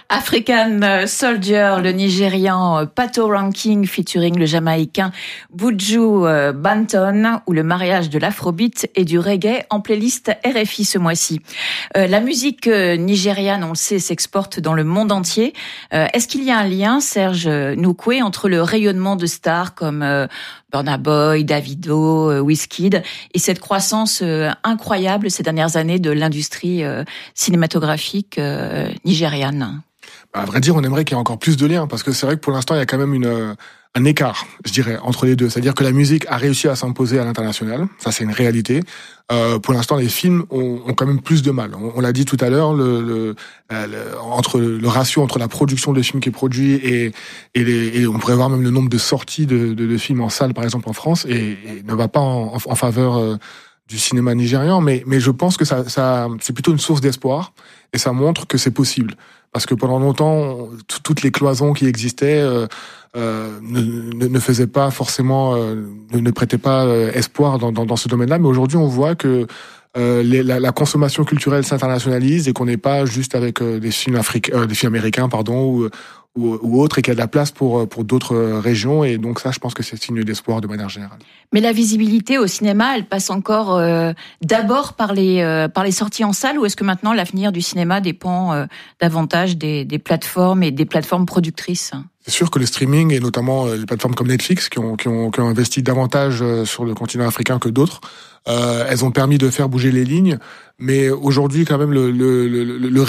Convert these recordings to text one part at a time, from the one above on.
African Soldier, le Nigérian Pato Ranking featuring le Jamaïcain Buju Banton, ou le mariage de l'afrobeat et du reggae en playlist RFI ce mois-ci. La musique nigériane, on le sait, s'exporte dans le monde entier. Est-ce qu'il y a un lien, Serge Noukoué, entre le rayonnement de stars comme Burna Boy, Davido, Wizkid et cette croissance incroyable ces dernières années de l'industrie cinématographique nigériane? À vrai dire, on aimerait qu'il y ait encore plus de liens, parce que c'est vrai que pour l'instant, il y a quand même un écart, je dirais, entre les deux. C'est-à-dire que la musique a réussi à s'imposer à l'international. Ça, c'est une réalité. Pour l'instant, les films ont quand même plus de mal. On l'a dit tout à l'heure, entre le ratio entre la production de films qui est produit et on pourrait voir même le nombre de sorties de films en salle, par exemple, en France, et ne va pas en faveur du cinéma nigérian, mais je pense que ça c'est plutôt une source d'espoir, et ça montre que c'est possible. Parce que pendant longtemps, toutes les cloisons qui existaient ne faisaient pas forcément, ne prêtaient pas espoir dans ce domaine-là. Mais aujourd'hui, on voit que la consommation culturelle s'internationalise, et qu'on n'est pas juste avec des films américains, ou autres, et qu'il y a de la place pour d'autres régions. Et donc ça, je pense que c'est signe d'espoir de manière générale. Mais la visibilité au cinéma, elle passe encore d'abord par les sorties en salle, ou est-ce que maintenant l'avenir du cinéma dépend davantage des plateformes et des plateformes productrices? C'est sûr que le streaming, et notamment les plateformes comme Netflix, qui ont investi davantage sur le continent africain que d'autres, elles ont permis de faire bouger les lignes. Mais aujourd'hui, quand même, le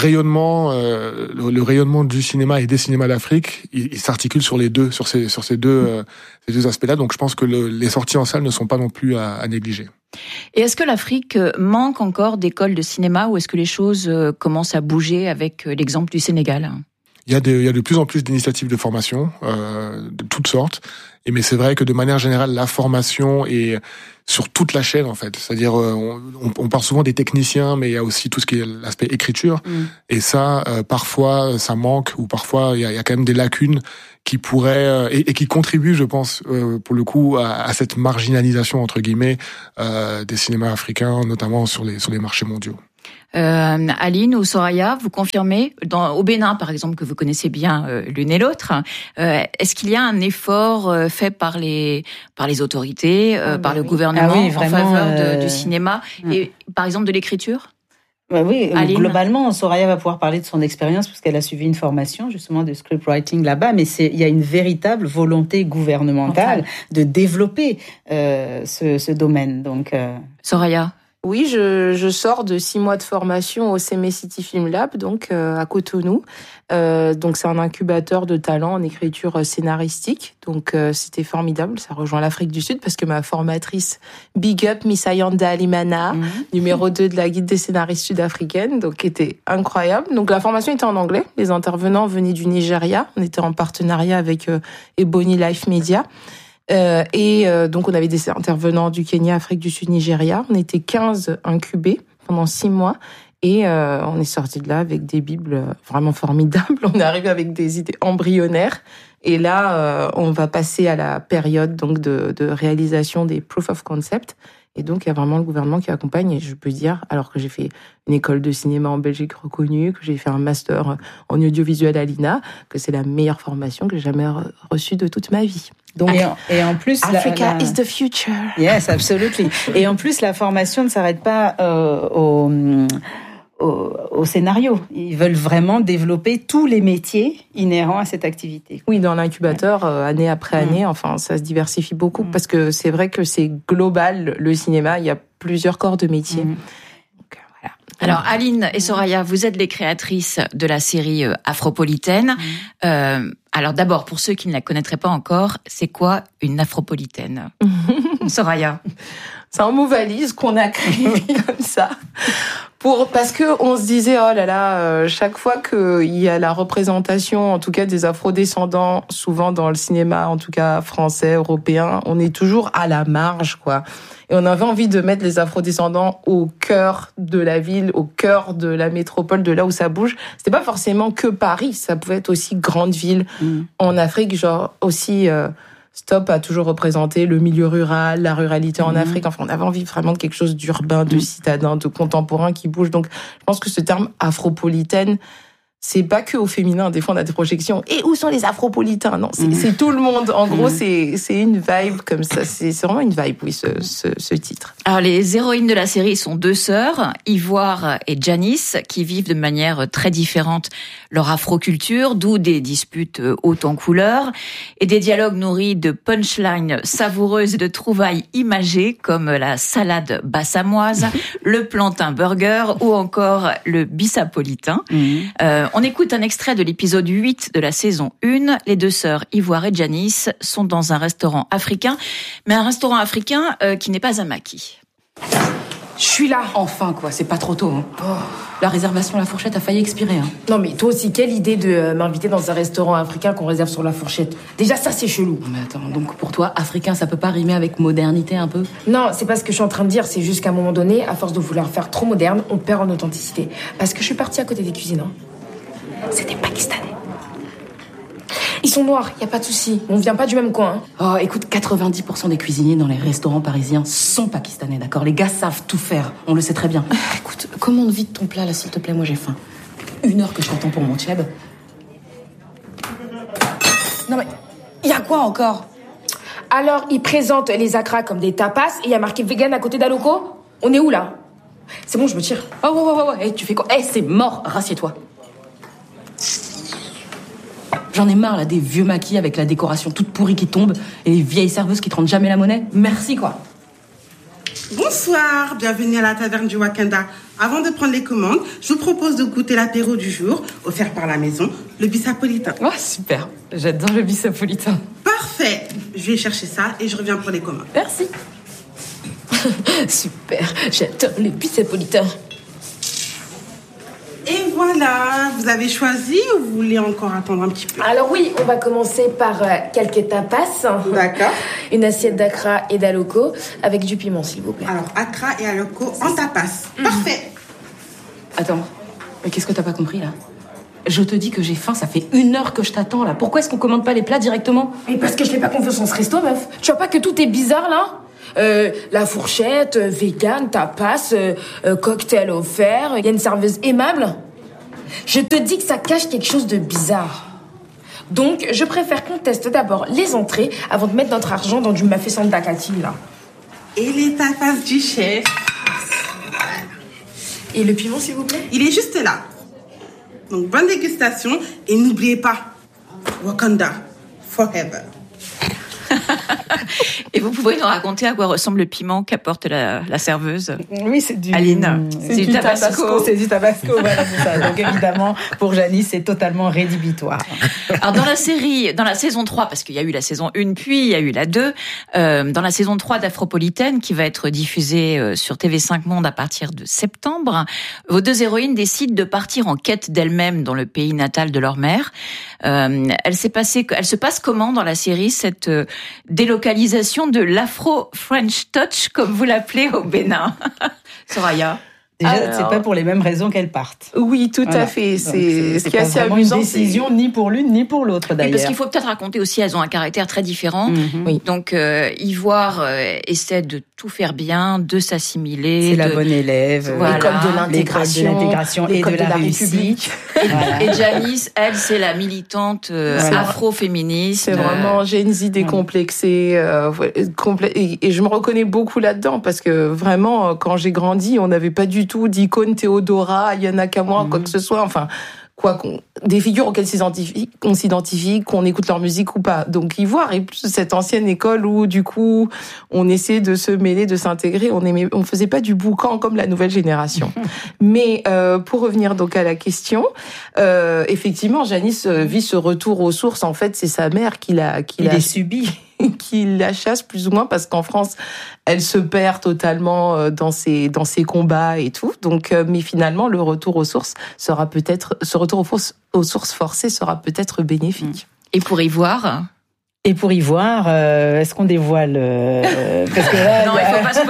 rayonnement du cinéma et des cinémas d'Afrique, il s'articule sur ces deux aspects-là. Donc, je pense que les sorties en salle ne sont pas non plus à négliger. Et est-ce que l'Afrique manque encore d'écoles de cinéma, ou est-ce que les choses commencent à bouger avec l'exemple du Sénégal? Il y a de plus en plus d'initiatives de formation de toutes sortes. Mais c'est vrai que de manière générale, la formation est sur toute la chaîne, en fait. C'est-à-dire, on parle souvent des techniciens, mais il y a aussi tout ce qui est l'aspect écriture. Et ça, parfois, ça manque, ou parfois, il y a quand même des lacunes qui pourraient et qui contribuent, je pense, pour le coup, à cette marginalisation, entre guillemets, des cinémas africains, notamment sur les marchés mondiaux. Aline ou Soraya, vous confirmez, au Bénin par exemple, que vous connaissez bien l'une et l'autre, est-ce qu'il y a un effort fait par les autorités, par le gouvernement en faveur du cinéma et par exemple de l'écriture? Oui, Aline? Globalement, Soraya va pouvoir parler de son expérience, parce qu'elle a suivi une formation justement de scriptwriting là-bas, mais il y a une véritable volonté gouvernementale de développer ce domaine. Donc, Soraya? Oui, je sors de 6 mois de formation au Seme City Film Lab, donc à Cotonou. Donc c'est un incubateur de talent en écriture scénaristique. Donc c'était formidable. Ça rejoint l'Afrique du Sud, parce que ma formatrice, Big Up Miss Ayanda Alimana, numéro 2 de la guide des scénaristes sud-africaines, donc était incroyable. Donc la formation était en anglais. Les intervenants venaient du Nigeria. On était en partenariat avec Ebony Life Media. Donc on avait des intervenants du Kenya, Afrique du Sud, Nigeria. On était 15 incubés pendant 6 mois, et on est sorti de là avec des bibles vraiment formidables. On est arrivé avec des idées embryonnaires, et là on va passer à la période donc de réalisation des proof of concept. Et donc, il y a vraiment le gouvernement qui accompagne. Et je peux dire, alors que j'ai fait une école de cinéma en Belgique reconnue, que j'ai fait un master en audiovisuel à l'INA, que c'est la meilleure formation que j'ai jamais reçue de toute ma vie. Donc, et en plus, Africa is the future. Yes, absolutely. Et en plus, la formation ne s'arrête pas au scénario. Ils veulent vraiment développer tous les métiers inhérents à cette activité. Oui, dans l'incubateur, année après année, enfin, ça se diversifie beaucoup, parce que c'est vrai que c'est global, le cinéma. Il y a plusieurs corps de métiers. Donc, voilà. Alors, Aline et Soraya, vous êtes les créatrices de la série Afropolitaine. Alors d'abord, pour ceux qui ne la connaîtraient pas encore, c'est quoi une Afropolitaine? Soraya? C'est un mot valise qu'on a créé comme ça. Parce que on se disait, oh là là, chaque fois qu'il y a la représentation, en tout cas des afrodescendants, souvent dans le cinéma, en tout cas français, européen, on est toujours à la marge, quoi. Et on avait envie de mettre les afrodescendants au cœur de la ville, au cœur de la métropole, de là où ça bouge. C'était pas forcément que Paris, ça pouvait être aussi grande ville en Afrique, genre aussi. Stop a toujours représenté le milieu rural, la ruralité en Afrique. Enfin, on avait envie vraiment de quelque chose d'urbain, de citadin, de contemporain qui bouge. Donc, je pense que ce terme afropolitaine, c'est pas que au féminin. Des fois, on a des projections. Et où sont les afropolitains? Non, c'est tout le monde. En gros, c'est une vibe comme ça. C'est vraiment une vibe, oui, ce titre. Alors, les héroïnes de la série sont 2 sœurs, Ivoire et Janice, qui vivent de manière très différente leur afroculture, d'où des disputes hautes en couleur et des dialogues nourris de punchlines savoureuses et de trouvailles imagées comme la salade bassamoise, le plantain burger ou encore le bissapolitain. On écoute un extrait de l'épisode 8 de la saison 1. Les 2 sœurs, Ivoire et Janice, sont dans un restaurant africain, mais un restaurant africain qui n'est pas un maquis. Je suis là. Enfin, quoi, c'est pas trop tôt. Hein. Oh. La réservation à la fourchette a failli expirer. Hein. Non, mais toi aussi, quelle idée de m'inviter dans un restaurant africain qu'on réserve sur la fourchette. Déjà, ça, c'est chelou. Mais attends, donc pour toi, africain, ça peut pas rimer avec modernité un peu? Non, c'est pas ce que je suis en train de dire. C'est juste qu'à un moment donné, à force de vouloir faire trop moderne, on perd en authenticité. Parce que je suis partie à côté des cuisines. Hein. C'était pakistanais. Ils sont noirs, y a pas de souci. On vient pas du même coin. Hein. Oh, écoute, 90% des cuisiniers dans les restaurants parisiens sont pakistanais, d'accord? Les gars savent tout faire, on le sait très bien. Écoute, commande vite ton plat là, s'il te plaît, moi j'ai faim. 1 heure que je t'attends pour mon tchèb. Non mais, y a quoi encore? Alors, ils présentent les akras comme des tapas et y a marqué vegan à côté d'Aloko? On est où là? C'est bon, je me tire. Oh, ouais, hey, tu fais quoi? Hey, c'est mort, rassieds-toi. J'en ai marre là des vieux maquis avec la décoration toute pourrie qui tombe et les vieilles serveuses qui te rendent jamais la monnaie. Merci quoi. Bonsoir, bienvenue à la taverne du Wakanda. Avant de prendre les commandes, je vous propose de goûter l'apéro du jour, offert par la maison, le bissapolitain. Oh super, j'adore le bissapolitain. Parfait, je vais chercher ça et je reviens pour les commandes. Merci. Super, j'adore le bissapolitain. Et voilà, vous avez choisi ou vous voulez encore attendre un petit peu? Alors oui, on va commencer par quelques tapas. D'accord. Une assiette d'akra et d'aloko avec du piment, s'il vous plaît. Alors, akra et aloko en tapas. Parfait. Attends, mais qu'est-ce que t'as pas compris là? Je te dis que j'ai faim, ça fait 1 heure que je t'attends là. Pourquoi est-ce qu'on commande pas les plats directement? Mais parce que je fais pas confiance en ce resto, meuf. Tu vois pas que tout est bizarre là? La fourchette, vegan, tapas, cocktail offert, il y a une serveuse aimable. Je te dis que ça cache quelque chose de bizarre. Donc, je préfère qu'on teste d'abord les entrées avant de mettre notre argent dans du mafé sans dakati, là. Et les tapas du chef. Et le piment, s'il vous plaît? Il est juste là. Donc, bonne dégustation et n'oubliez pas, Wakanda, forever. Et vous pouvez nous raconter à quoi ressemble le piment qu'apporte la serveuse? Oui, c'est du... Aline, c'est du tabasco. C'est du tabasco, voilà, c'est ça. Donc évidemment, pour Janice, c'est totalement rédhibitoire. Alors dans la série, dans la saison 3, parce qu'il y a eu la saison 1 puis il y a eu la 2, dans la saison 3 d'Afropolitaine, qui va être diffusée sur TV5 Monde à partir de septembre, vos 2 héroïnes décident de partir en quête d'elles-mêmes dans le pays natal de leur mère. Elle se passe comment dans la série, cette délocalisation de l'Afro-French Touch, comme vous l'appelez au Bénin? Soraya? Déjà, c'est pas pour les mêmes raisons qu'elles partent. Oui, tout à fait. C'est ce qui est assez vraiment amusant. Une décision ni pour l'une ni pour l'autre d'ailleurs. Oui, parce qu'il faut peut-être raconter aussi, elles ont un caractère très différent. Oui. Donc, Ivoire essaie de tout faire bien, de s'assimiler. C'est la bonne élève. Voilà. L'école de l'intégration et de la République. Voilà. Et Janice, elle, c'est la militante afro-féministe. C'est vraiment Gen Z décomplexée. Et je me reconnais beaucoup là-dedans parce que vraiment, quand j'ai grandi, on n'avait pas du tout d'icône Théodora, Yana Kamura, quoi que ce soit. Enfin, des figures auxquelles on s'identifie, qu'on écoute leur musique ou pas. Donc Ivoire est plus cette ancienne école où du coup on essaie de se mêler, de s'intégrer. On faisait pas du boucan comme la nouvelle génération. Mais pour revenir donc à la question, effectivement, Janice vit ce retour aux sources. En fait, c'est sa mère qui l'a subi. Qui la chasse plus ou moins parce qu'en France, elle se perd totalement dans ses combats et tout. Donc, mais finalement, le retour aux sources sera peut-être, ce retour aux sources forcées sera peut-être bénéfique. Et pour Ivoire? Et pour Ivoire, est-ce qu'on dévoile parce que là, non, il faut pas spoiler.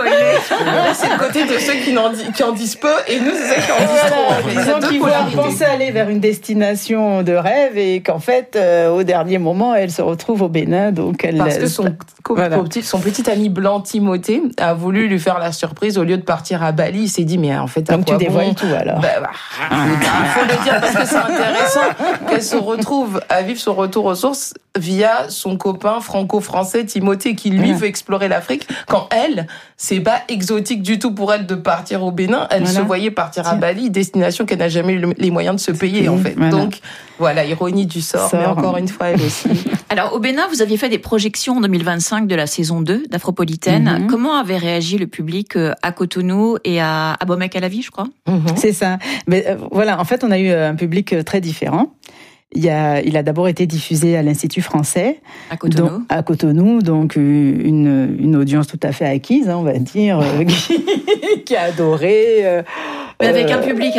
C'est le côté de ceux qui en disent peu, et nous, c'est ceux qui en disent trop. Disons qu'ils vont penser aller vers une destination de rêve et qu'en fait, au dernier moment, elle se retrouve au Bénin. Donc parce que son petit ami blanc, Timothée, a voulu lui faire la surprise. Au lieu de partir à Bali, il s'est dit, mais en fait, donc tu dévoiles tout, alors. Il faut le dire parce que c'est intéressant qu'elle se retrouve à vivre son retour aux sources via son copain franco-français Timothée qui lui veut explorer l'Afrique, quand elle, c'est pas exotique du tout pour elle de partir au Bénin. Elle se voyait partir à Bali, destination qu'elle n'a jamais eu les moyens de se payer en fait. Donc voilà, ironie du sort, mais encore une fois elle aussi. Alors au Bénin, vous aviez fait des projections en 2025 de la saison 2 d'Afropolitaine. Comment avait réagi le public à Cotonou et à Bomey-Calavi, je crois? C'est ça. Mais voilà, en fait, on a eu un public très différent. Il a d'abord été diffusé à l'Institut français. À Cotonou, donc une audience tout à fait acquise, on va dire, qui a adoré. Mais avec un public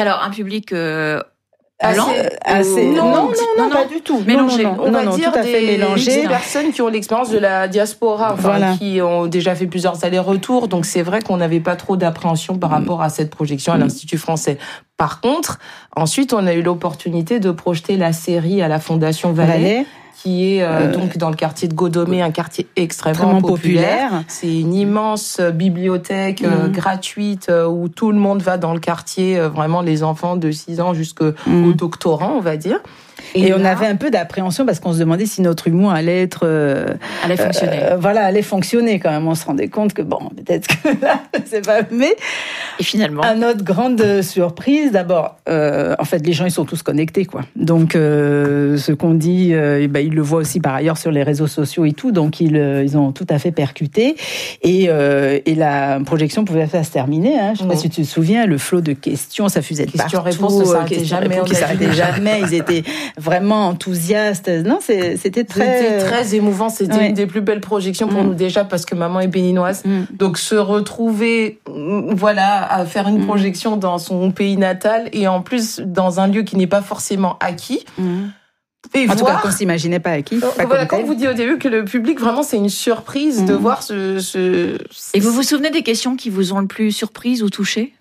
blanc, non, pas du tout. Mélangé. On va dire tout à fait mélangé. Des personnes qui ont l'expérience de la diaspora, qui ont déjà fait plusieurs allers-retours. Donc c'est vrai qu'on n'avait pas trop d'appréhension par rapport à cette projection à l'Institut français. Par contre, ensuite, on a eu l'opportunité de projeter la série à la Fondation Valais. Qui est donc dans le quartier de Godomé, un quartier extrêmement populaire. C'est une immense bibliothèque gratuite où tout le monde va dans le quartier, vraiment les enfants de 6 ans jusqu'aux doctorants, on va dire. Et on avait un peu d'appréhension parce qu'on se demandait si notre humour allait fonctionner. Allait fonctionner quand même. On se rendait compte que peut-être que là, c'est pas. Mais et finalement, à notre grande surprise, d'abord, en fait, les gens ils sont tous connectés, quoi. Donc, ce qu'on dit, ils le voient aussi par ailleurs sur les réseaux sociaux et tout. Donc, ils ont tout à fait percuté. Et la projection pouvait se terminer. Je sais pas si tu te souviens, le flot de questions, ça fusait de partout. Questions-réponses, ça s'arrêtait jamais. Ils étaient vraiment enthousiastes. Non, c'était très émouvant. C'était une des plus belles projections pour nous déjà parce que maman est béninoise. Donc se retrouver, à faire une projection dans son pays natal et en plus dans un lieu qui n'est pas forcément acquis. Et en tout cas, qu'on s'imaginait pas acquis. Quand on vous dit au début que le public, vraiment, c'est une surprise de voir ce... Et vous vous souvenez des questions qui vous ont le plus surprise ou touché?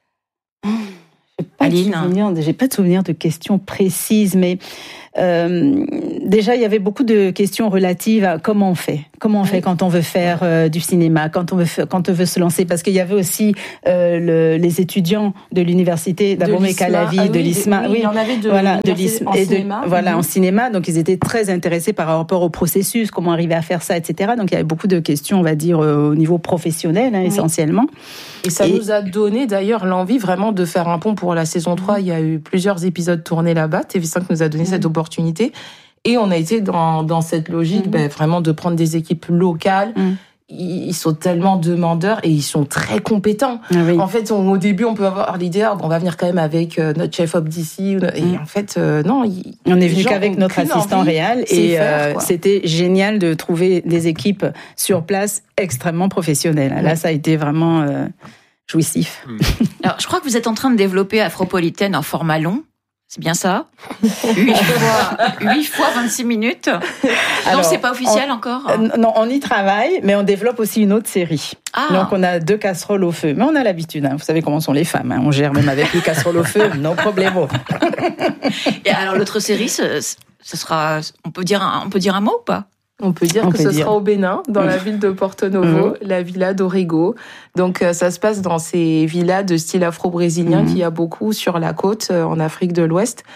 J'ai pas de souvenir de questions précises, mais déjà il y avait beaucoup de questions relatives à comment on fait quand on veut faire du cinéma, quand on veut se lancer, parce qu'il y avait aussi les étudiants de l'université d'Abomey-Calavi, de l'ISMA, il y en avait en cinéma, donc ils étaient très intéressés par rapport au processus, comment arriver à faire ça, etc. Donc il y avait beaucoup de questions, on va dire au niveau professionnel, essentiellement. Et ça nous a donné d'ailleurs l'envie vraiment de faire un pont pour la saison 3. Il y a eu plusieurs épisodes tournés là-bas. TV5 nous a donné cette opportunité. Et on a été dans cette logique vraiment de prendre des équipes locales. Ils sont tellement demandeurs et ils sont très compétents. En fait, au début, on peut avoir l'idée, on va venir quand même avec notre chef op d'ici. Et en fait, non. On est venu qu'avec notre assistant réel. Et c'était génial de trouver des équipes sur place extrêmement professionnelles. Là, ça a été vraiment jouissif. Alors, je crois que vous êtes en train de développer Afropolitaine en format long. C'est bien ça? 8 fois 26 minutes. Alors, non, c'est pas officiel encore? Non, on y travaille, mais on développe aussi une autre série. Donc, on a 2 casseroles au feu. Mais on a l'habitude, Vous savez comment sont les femmes, On gère même avec les casseroles au feu, no problemo. Et alors, l'autre série, ce sera, on peut dire un mot ou pas? On peut dire que ce sera au Bénin, dans la ville de Porto Novo, la villa d'Orrego. Donc, ça se passe dans ces villas de style afro-brésilien qu'il y a beaucoup sur la côte, en Afrique de l'Ouest.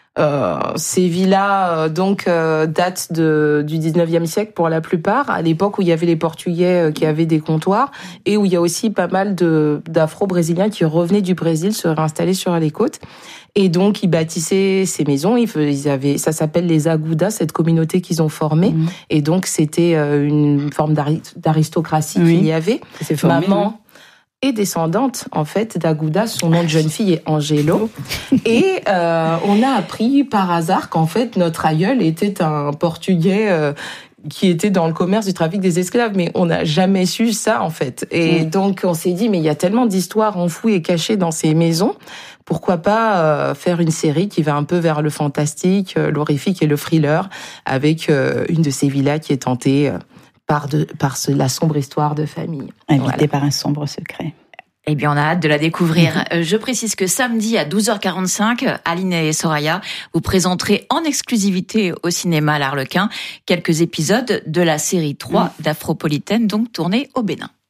Ces villas, datent du 19e siècle pour la plupart, à l'époque où il y avait les Portugais qui avaient des comptoirs et où il y a aussi pas mal d'afro-brésiliens qui revenaient du Brésil se réinstaller sur les côtes. Et donc, ils bâtissaient ces maisons. Ça s'appelle les Agudas, cette communauté qu'ils ont formée. Et donc, c'était une forme d'aristocratie qu'il y avait. Maman est descendante, en fait, d'Aguda. Son nom de jeune fille est Angelo. Et on a appris par hasard qu'en fait, notre aïeul était un Portugais qui était dans le commerce du trafic des esclaves, mais on n'a jamais su ça, en fait. Et donc, on s'est dit, mais il y a tellement d'histoires enfouies et cachées dans ces maisons, pourquoi pas faire une série qui va un peu vers le fantastique, l'horrifique et le thriller, avec une de ces villas qui est tentée par la sombre histoire de famille. Habité par un sombre secret. Eh bien, on a hâte de la découvrir. Je précise que samedi à 12h45, Aline et Soraya vous présenterez en exclusivité au cinéma L'Arlequin quelques épisodes de la série 3 d'Afropolitaine, donc tournée au Bénin.